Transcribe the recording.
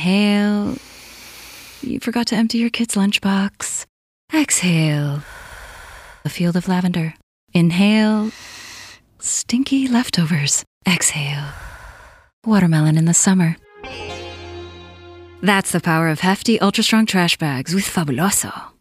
Inhale. You forgot to empty your kid's lunchbox. Exhale. A field of lavender. Inhale. Stinky leftovers. Exhale. Watermelon in the summer. That's the power of hefty, ultra-strong trash bags with Fabuloso.